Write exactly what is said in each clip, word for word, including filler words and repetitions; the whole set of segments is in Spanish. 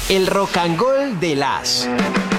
El Rocangol de las.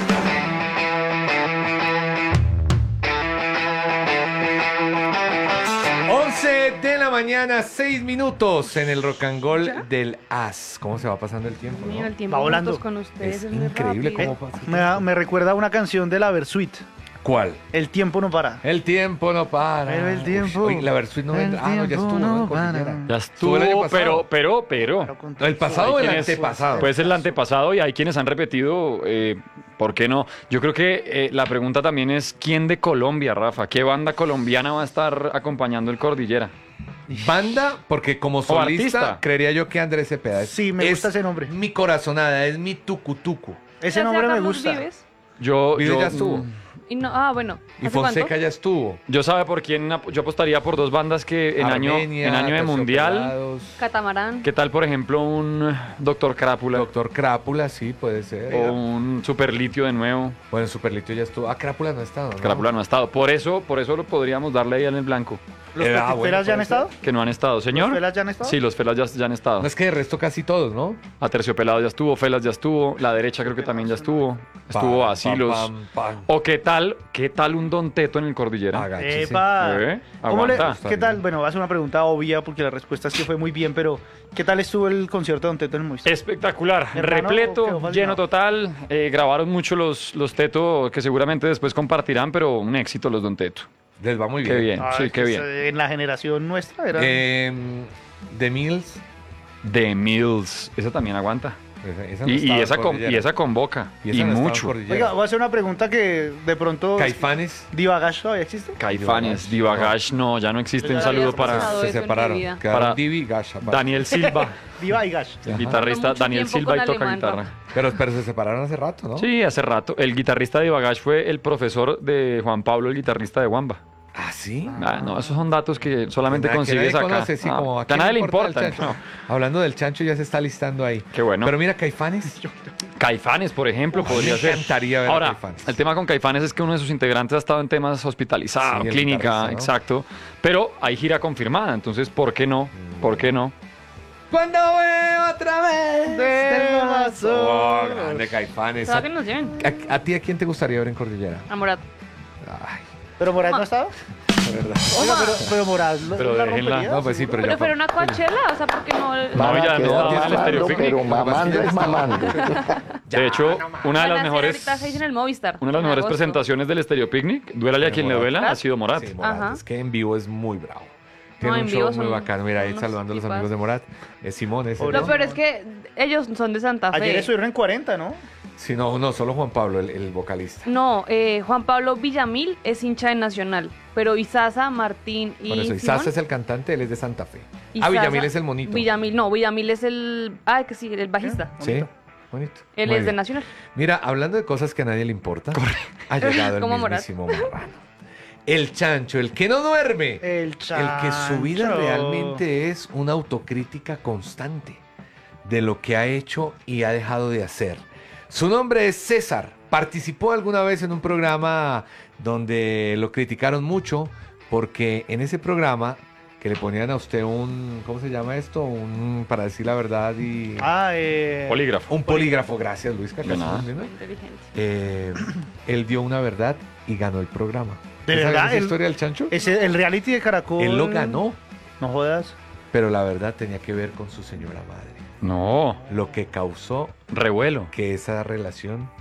once de la mañana, seis minutos en el Rocangol ¿Ya? del As. ¿Cómo se va pasando el tiempo? Mío, ¿no? el tiempo va volando con ustedes Es, es increíble muy cómo pasa. Me, da- me recuerda a una canción de la Versuit. ¿Cuál? El tiempo no para. El tiempo no para. Pero el tiempo- Uy, la Versuit no el vendrá. Ah, no, ya tiempo estuvo. no ¿no? En para. Cordillera. Ya Estuvo el año estuvo, pasado. pero, pero, pero. Pero con ¿El pasado o Hay el quienes- antepasado? Puede ser el antepasado y hay quienes han repetido, eh, ¿por qué no? Yo creo que eh, la pregunta también es, ¿quién de Colombia, Rafa? ¿Qué banda colombiana va a estar acompañando el Cordillera? Banda, porque como solista, artista. creería yo que Andrés Cepeda. Es- Sí, me es gusta ese nombre. Mi corazonada, es mi tucutucu. Ese Ya nombre sea me Carlos gusta. Vives, Yo, Vives yo, ya estuvo. mm, y no, ah, bueno. Y ¿hace Fonseca cuánto? ya estuvo. Yo sabe por quién ap- yo apostaría por dos bandas que en año Armenia, en año de mundial. Terciopelados, Catamarán. ¿Qué tal, por ejemplo, un Doctor Crápula Doctor Crápula, sí, puede ser. o un Superlitio de nuevo? Bueno, Superlitio ya estuvo. Ah, Crápula no ha estado, ¿no? Crápula no ha estado. Por eso, por eso lo podríamos darle ahí en el blanco. ¿Los Eh, ah, Petiferas bueno, ya han puede estado? Que no han estado, señor. ¿Los Felas ya han estado? Sí, los Felas ya, ya han estado. No, es que de resto casi todos, ¿no? Aterciopelados ya estuvo, Felas ya estuvo, la derecha creo que también ya estuvo. Estuvo Pam, Asilos. pam, pam, pam. ¿O qué tal, qué tal un Don Teto en el Cordillera? Agáchese. ¡Epa! Eh, ¿Cómo le- aguanta. ¿Qué tal? Bueno, va a ser una pregunta obvia porque la respuesta es que fue muy bien, pero ¿qué tal estuvo el concierto de Don Teto en el Movistar? Espectacular, Hermano, repleto, quedó fascinado. lleno total. Eh, grabaron mucho los, los Teto que seguramente después compartirán, pero un éxito los Don Teto. Les va muy bien. Qué bien, Ah, sí, es qué que bien. En la generación nuestra era... Eh, The Mills. The Mills, esa también aguanta. Esa, esa no Y, y estaba en esa con- Cordillera. y esa convoca, Y y, esa no estaba en mucho. Cordillera. Oiga, voy a hacer una pregunta que de pronto... Caifanes. ¿Divagash todavía existe? Caifanes, Divagash, no, ya no existe. Un Ya saludo habías para pasado. Se eso en mi separaron. vida. Quedaron Para Divi y Gash. aparte. Daniel Silva, Diva y Gash. el guitarrista Mucho Daniel tiempo Silva y con toca alemán, guitarra. Rafa. Pero, pero se separaron hace rato, ¿no? Sí, hace rato. El guitarrista de Divagash fue el profesor de Juan Pablo, el guitarrista de Wamba. Ah, sí. Ah, no, esos son datos que solamente Nada, que consigues nadie acá. conoce, sí, Ah, como, ¿a que a quién nadie le el importa. Chancho? No. Hablando del Chancho, ya se está listando ahí. Qué bueno. Pero mira, Caifanes. Caifanes, por ejemplo, Uf, podría me ser. encantaría ver a Ahora, Caifanes. el tema con Caifanes es que uno de sus integrantes ha estado en temas hospitalizados, Sí, el clínica, guitarrista, ¿no? exacto. Pero hay gira confirmada, entonces, ¿por qué no? ¿Por qué no? Cuando veo otra vez de Oh, grande Caifanes. Ojalá que nos lleven. ¿A, a ti a quién te gustaría ver en Cordillera? A Morat. Ay, ¿Pero Morad no ha estado? de verdad. Oiga, pero, pero Morad... ¿lo- Pero la déjenla. rompería? No, pues sí, pero Pero ya. fuera una Coachella, o sea, porque no... No, ya no estaba en el Estéreo Picnic. pero mamando es mamando. De hecho, una de las Van a hacer mejores, ahorita seis en el Movistar. una de las en mejores agosto. presentaciones del Estéreo Picnic, duélale a quien le duela, ha sido Morat. Sí, Morat. Ajá. Es que en vivo es muy bravo. Tiene No, un en show vivo muy son bacano. Mira, ahí unos saludando a los tipas. amigos de Morat. Es Simón, ese. Lo Lo ¿no? peor es que ellos son de Santa Fe. Ayer estuvieron en cuarenta, ¿no? Sí, no, no, solo Juan Pablo, el, el vocalista. No, eh, Juan Pablo Villamil es hincha de Nacional, pero Isaza, Martín y Por eso, Simón- Isaza es el cantante, él es de Santa Fe. Ah, Isaza- Villamil es el monito. Villamil, no, Villamil es el... Ah, que sí, el bajista. Sí, bonito. Él Muy es de bien. Nacional. Mira, hablando de cosas que a nadie le importa, ha llegado el Como Morat. mismísimo Marrano. El Chancho, el que no duerme. El Chancho. El que su vida realmente es una autocrítica constante de lo que ha hecho y ha dejado de hacer. Su nombre es César. Participó alguna vez en un programa donde lo criticaron mucho porque en ese programa que le ponían a usted un, ¿cómo se llama esto? Un, para decir la verdad y... Ah, eh... Polígrafo. Un polígrafo, gracias Luis. De nada. ¿no? Inteligente. Eh, él dio una verdad y ganó el programa. ¿De ¿Tú sabes verdad? esa El- historia del Chancho? Ese, el reality de Caracol... Él lo ganó, No jodas. pero la verdad tenía que ver con su señora madre. No, Lo que causó revuelo. que esa relación,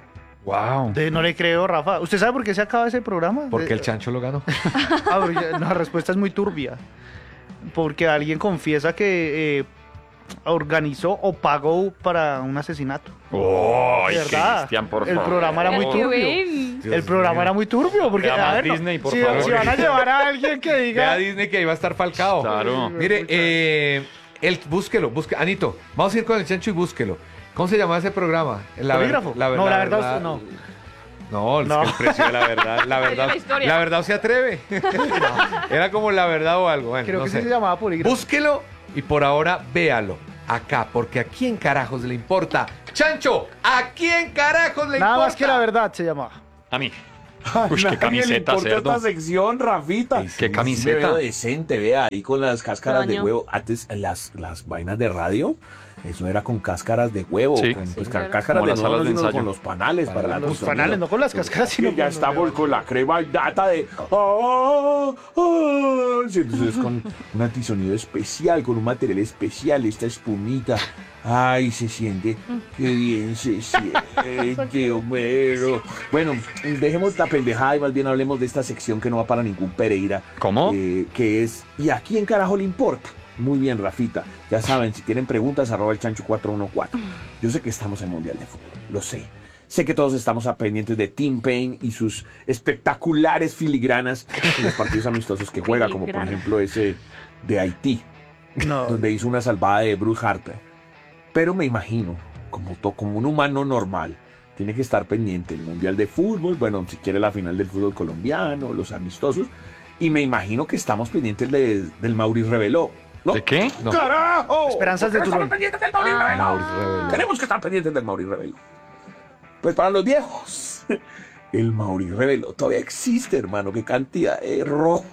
Wow. De- no le creo, Rafa. ¿Usted sabe por qué se acaba ese programa? porque De- el Chancho lo ganó. Ah, pero ya- no, la respuesta es muy turbia. Porque alguien confiesa que eh, organizó o pagó para un asesinato. ¡Ay, De qué verdad. Cristian, por El favor! programa era muy Qué turbio. bien. Dios el programa mío. era muy turbio. Porque, Vea a más ver, no, Disney, por si, favor. si van a llevar a alguien que Ve a diga... Disney que ahí va a estar Falcao. Claro. Mire, eh, él, búsquelo, busque, Anito, vamos a ir con el Chancho y búsquelo. ¿Cómo se llamaba ese programa? La ver- ¿Polígrafo? No, la verdad, usted no. No, es No. que el precio de la verdad, la verdad, la historia. la verdad se atreve. Era como la verdad o algo. Bueno, Creo no que sé. sí se llamaba polígrafo. Búsquelo y por ahora véalo acá, porque a quién carajos le importa. Chancho, ¿a quién carajos le Nada importa? más que la verdad se llamaba. A mí. Ay, Uy, qué nadie le camiseta, importa cerdo. esta sección, Rafita. Ay, sí, Qué sí, Me camiseta. veo decente, vea, ahí con las cáscaras de Daño. huevo. Antes, las, las vainas de radio, Eso era con cáscaras de huevo, Sí. con Sí, pues, claro. cáscaras Como de las salas no, de sino ensayo. con los panales para, la Los construcción. panales, no con las cáscaras, sino Que ya con- estamos con la crema y data de... ah, ah. Sí, entonces con un antisonido especial, con un material especial, esta espumita. Ay, se siente, qué bien se siente, Homero. Bueno, dejemos la pendejada y más bien hablemos de esta sección que no va para ningún Pereira. ¿Cómo? Eh, que es, ¿y a quién carajo le importa? Muy bien, Rafita. Ya saben, si tienen preguntas, arroba el chancho cuatro uno cuatro. Yo sé que estamos en Mundial de Fútbol, lo sé. Sé que todos estamos a pendientes de Tim Payne y sus espectaculares filigranas en los partidos amistosos que juega, como por Filigrana. ejemplo ese de Haití, No, donde hizo una salvada de Bruce Harper. Pero me imagino, como, to- como un humano normal, tiene que estar pendiente el Mundial de Fútbol, bueno, si quiere la final del fútbol colombiano, los amistosos, y me imagino que estamos pendientes de- del Mauri Reveló. ¿No? ¿De qué? No. ¡Carajo! Esperanzas de ¿Por qué Tulón. estamos pendientes del Mauri Ah. Reveló? Mauri Reveló. Tenemos que estar pendientes del Mauri Reveló. Pues para los viejos, el Mauri Reveló todavía existe, hermano. Qué cantidad de error.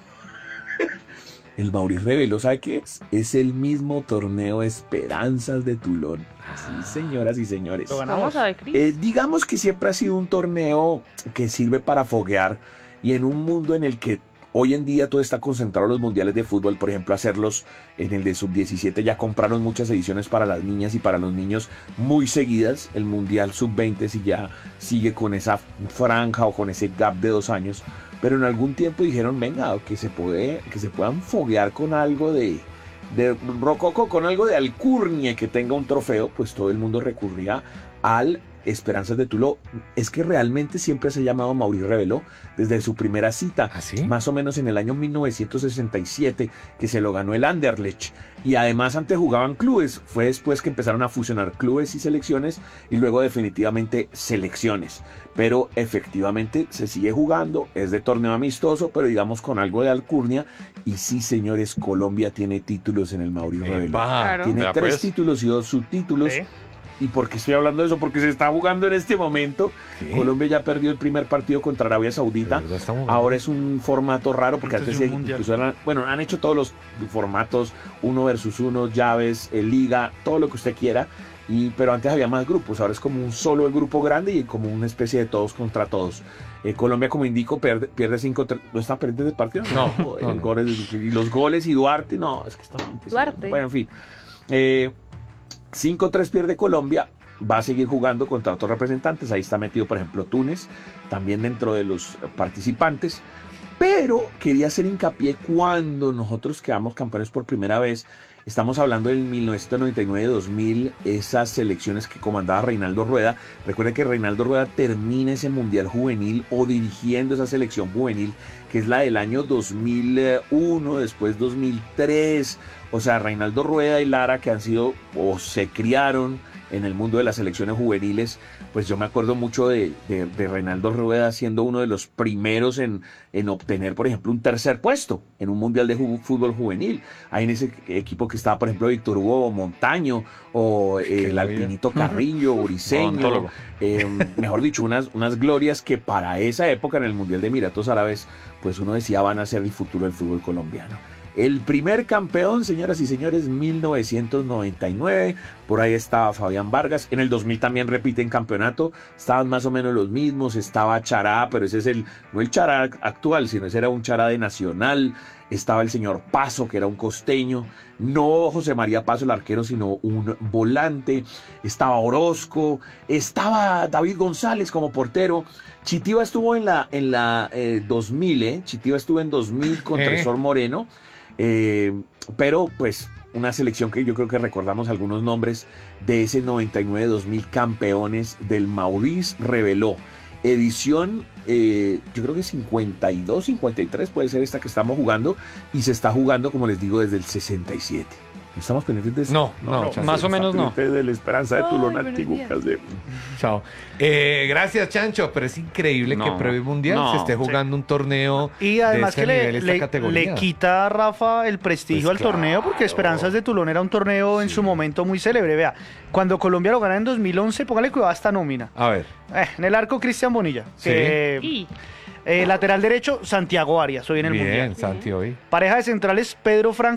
El Mauri Reveló, ¿sabe qué es? Es el mismo torneo Esperanzas de Tulón. Sí, señoras y señores. Lo ganamos. Vamos a ver, Cris. Eh, digamos que siempre ha sido un torneo que sirve para foguear y en un mundo en el que hoy en día todo está concentrado en los mundiales de fútbol, por ejemplo, hacerlos en el de sub diecisiete, ya compraron muchas ediciones para las niñas y para los niños muy seguidas. El mundial sub veinte si ya sigue con esa franja o con ese gap de dos años, pero en algún tiempo dijeron, venga, que se, puede, que se puedan foguear con algo de, de rococo, con algo de alcurnia que tenga un trofeo, pues todo el mundo recurría al Esperanzas de Tulón. Es que realmente siempre se ha llamado Mauri Reveló desde su primera cita, ¿Ah, sí? más o menos en el año mil novecientos sesenta y siete, que se lo ganó el Anderlecht. Y además antes jugaban clubes, fue después que empezaron a fusionar clubes y selecciones y luego definitivamente selecciones. Pero efectivamente se sigue jugando, es de torneo amistoso, pero digamos con algo de alcurnia. Y sí, señores, Colombia tiene títulos en el Mauri Reveló. Epa. Claro. Tiene Vea, tres pues. títulos y dos subtítulos. Sí. ¿Y por qué estoy hablando de eso? Porque se está jugando en este momento. ¿Qué? Colombia ya perdió el primer partido contra Arabia Saudita. ¿De verdad estamos jugando? Ahora es un formato raro porque Entonces, antes un se- mundial. incluso eran- bueno, han hecho todos los formatos, uno versus uno, llaves, eh, liga, todo lo que usted quiera. Y, pero antes había más grupos, ahora es como un solo el grupo grande y como una especie de todos contra todos. Eh, Colombia, como indico, pierde, pierde cinco tres. ¿No están perdiendo el partido? No, Joder, no, no. goles- y los goles y Duarte, no, es que están... Duarte. Bueno, en fin. Eh, cinco tres pierde Colombia. Va a seguir jugando contra otros representantes. Ahí está metido, por ejemplo, Túnez, también dentro de los participantes. Pero quería hacer hincapié cuando nosotros quedamos campeones por primera vez. Estamos hablando del mil novecientos noventa y nueve dos mil, esas selecciones que comandaba Reinaldo Rueda. Recuerden que Reinaldo Rueda termina ese Mundial Juvenil o dirigiendo esa selección juvenil, que es la del año dos mil uno, después dos mil tres. O sea, Reinaldo Rueda y Lara, que han sido o se criaron en el mundo de las selecciones juveniles, pues yo me acuerdo mucho de, de, de Reinaldo Rueda siendo uno de los primeros en, en obtener, por ejemplo, un tercer puesto en un mundial de ju- fútbol juvenil. Ahí en ese equipo que estaba, por ejemplo, Víctor Hugo Montaño o eh, Qué el la Alpinito Carrillo, Briseño, Odontólogo. eh, mejor dicho, unas, unas glorias que para esa época en el Mundial de Emiratos Árabes, pues uno decía van a ser el futuro del fútbol colombiano. El primer campeón, señoras y señores, mil novecientos noventa y nueve. Por ahí estaba Fabián Vargas. En el dos mil también repiten campeonato. Estaban más o menos los mismos. Estaba Chará, pero ese es el, no el Chará actual, sino ese era un Chará de Nacional. Estaba el señor Paso, que era un costeño. No José María Paso, el arquero, sino un volante. Estaba Orozco. Estaba David González como portero. Chitiva estuvo en la, en la eh, dos mil, ¿eh? Chitiva estuvo en dos mil con Eh. Tresor Moreno. Eh, pero pues una selección que yo creo que recordamos algunos nombres de ese noventa y nueve dos mil campeones del Maurice Reveló. Edición, eh, yo creo que cincuenta y dos, cincuenta y tres puede ser esta que estamos jugando y se está jugando, como les digo, desde el sesenta y siete. ¿No estamos pendientes de eso? No, no, no, chance. Más o menos no. de la esperanza de Ay, Tulón buenos antiguo. días. que hace- Chao. Eh, gracias, Chancho, pero es increíble que No, previo mundial no, se esté jugando un torneo Y además de que ese le, nivel, esta le- categoría. le quita a Rafa el prestigio Pues al torneo, claro. porque Esperanzas de Tulón era un torneo en su momento muy célebre. Vea, cuando Colombia lo gana en dos mil once, póngale cuidado a esta nómina. A ver. Eh, en el arco, Cristian Bonilla. Sí. que- Y eh, lateral derecho, Santiago Arias, hoy en el Bien, Mundial. Santi, hoy. Pareja de centrales, Pedro Franco